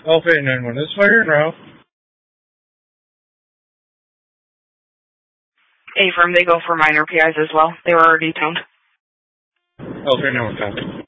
Alpha 891, this is Fire now. Affirm, they go for minor PIs as well. They were already toned. Alpha 891, copy.